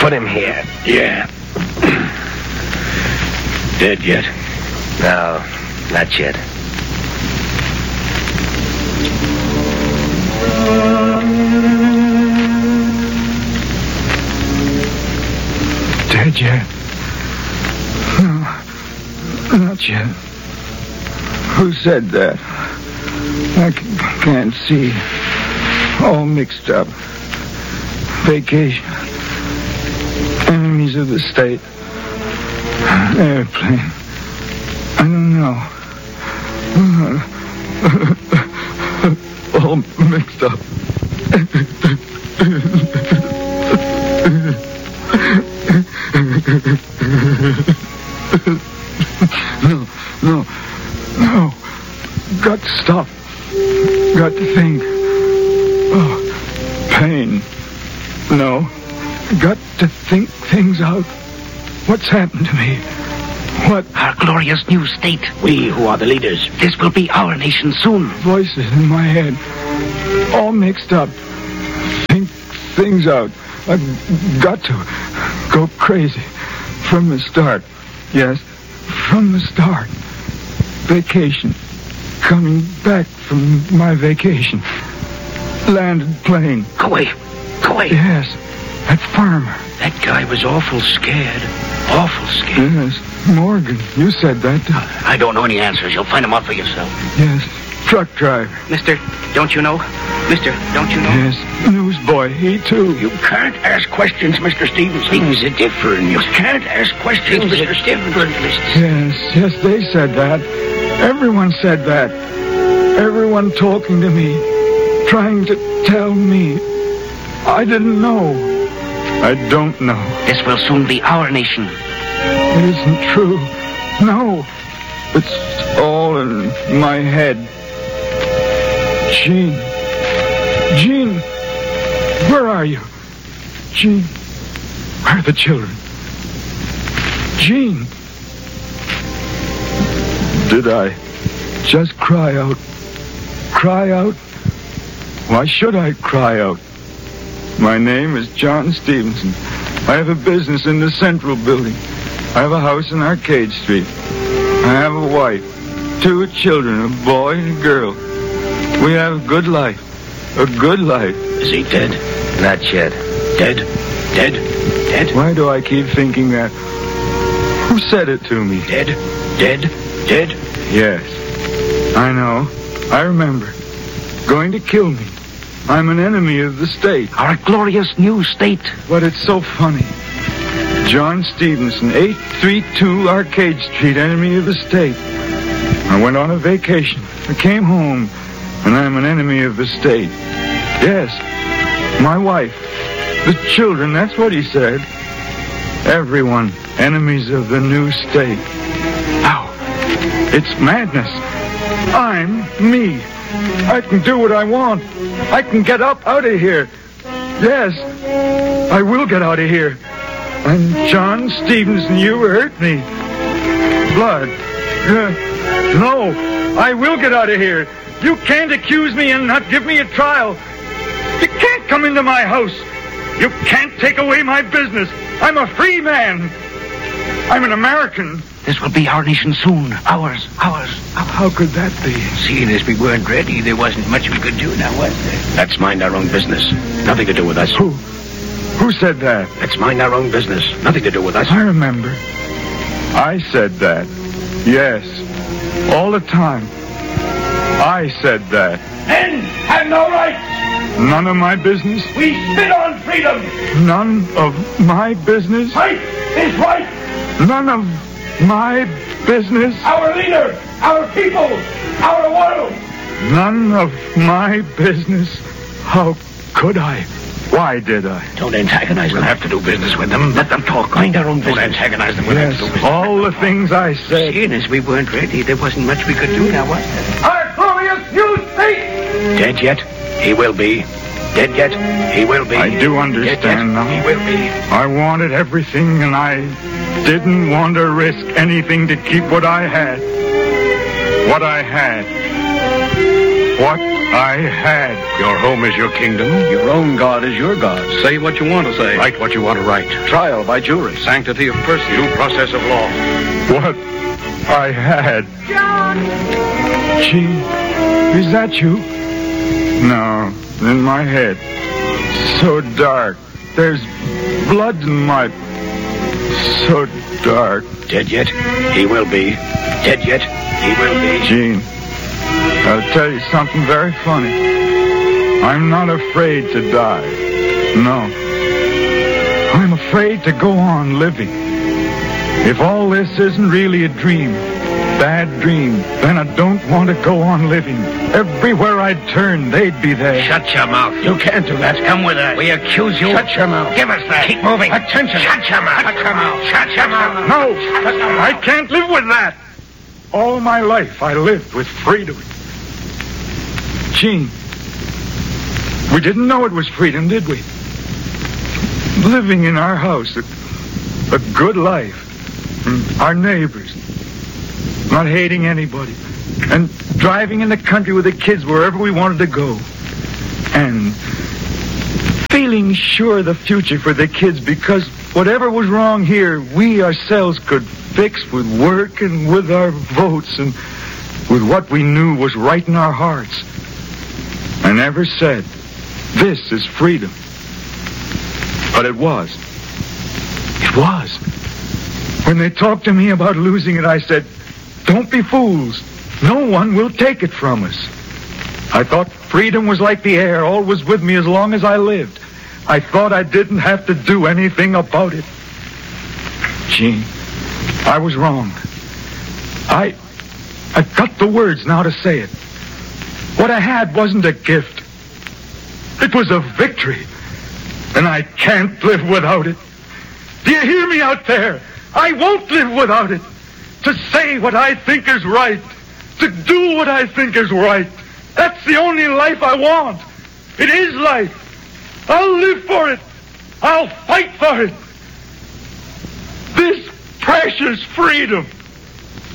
Put him here. Yeah. Dead yet? No, not yet. Dead yet? No, not yet. Who said that? I can't see. All mixed up. Vacation. Enemies of the state. Airplane. I don't know. All mixed up. No. Got to stop. Got to think. Oh, pain. No. Got to think things out. What's happened to me? What? Our glorious new state. We who are the leaders. This will be our nation soon. Voices in my head. All mixed up. Think things out. I've got to go crazy. From the start. Yes, from the start. Vacation. Coming back from my vacation. Landed plane. Go away. Yes, that farmer. That guy was awful scared. Awful scared. Yes, Morgan, you said that. I don't know any answers. You'll find them out for yourself. Yes, truck driver. Mister, don't you know? Yes, newsboy, he too. You can't ask questions, Mr. Stevens. Things are different. You can't ask questions, Mr. Stevens. Yes, they said that. Everyone said that. Everyone talking to me, trying to tell me. I didn't know. I don't know. This will soon be our nation. It isn't true. No. It's all in my head. Jean, where are you? Jean, where are the children? Jean. Did I just cry out? Cry out? Why should I cry out? My name is John Stevenson. I have a business in the Central Building. I have a house in Arcade Street. I have a wife, 2 children, a boy and a girl. We have a good life. A good life. Is he dead? Not yet. Dead? Why do I keep thinking that? Who said it to me? Dead? Yes. I know. I remember. Going to kill me. I'm an enemy of the state. Our glorious new state. But it's so funny. John Stevenson, 832 Arcade Street, enemy of the state. I went on a vacation. I came home, and I'm an enemy of the state. Yes, my wife, the children, that's what he said. Everyone, enemies of the new state. Ow, it's madness. I'm me. I can do what I want. I can get up out of here. Yes, I will get out of here. I'm John Stevenson. You hurt me. Blood. No, I will get out of here. You can't accuse me and not give me a trial. You can't come into my house. You can't take away my business. I'm a free man. I'm an American. This will be our nation soon. Ours. How could that be? Seeing as we weren't ready, there wasn't much we could do now, was there? Let's mind our own business. Nothing to do with us. Who said that? Let's mind our own business. Nothing to do with us. I remember. I said that. Yes. All the time. I said that. Men have no rights. None of my business? We spit on freedom. None of my business? Right is right. None of my business? Our leader, our people, our world. None of my business? How could I? Why did I? Don't antagonize them. We'll have to do business with them. Let them talk. Mind our own business. Don't antagonize them. We'll have to do business. All the things I said. Seeing as we weren't ready, there wasn't much we could do now, was there? Our glorious new state! Dead yet? He will be. Dead yet? He will be. I do understand now. He will be. I wanted everything, and I didn't want to risk anything to keep what I had. What I had. What I had. Your home is your kingdom. Your own God is your God. Say what you want to say. Write what you want to write. Trial by jury. Sanctity of person. Due process of law. What I had. John! Gene, is that you? No, in my head. So dark. There's blood in my... So dark. Dead yet? He will be. Dead yet? He will be. Gene, I'll tell you something very funny. I'm not afraid to die. No. I'm afraid to go on living. If all this isn't really a dream, bad dream, then I don't want to go on living. Everywhere I'd turn, they'd be there. Shut your mouth. You can't do that. Come with us. We accuse you. Shut your mouth. Give us that. Keep moving. Attention. Shut your mouth. Shut your mouth. Shut your mouth. No, I can't live with that. All my life I lived with freedom. Gene, we didn't know it was freedom, did we? Living in our house, a good life. Our neighbors. Not hating anybody. And driving in the country with the kids wherever we wanted to go. And feeling sure of the future for the kids because whatever was wrong here, we ourselves could fix with work and with our votes and with what we knew was right in our hearts. I never said, this is freedom. But it was. It was. When they talked to me about losing it, I said, don't be fools. No one will take it from us. I thought freedom was like the air, always with me as long as I lived. I thought I didn't have to do anything about it. Gene, I was wrong. I've got the words now to say it. What I had wasn't a gift. It was a victory. And I can't live without it. Do you hear me out there? I won't live without it. To say what I think is right. To do what I think is right. That's the only life I want. It is life. I'll live for it. I'll fight for it. This precious freedom.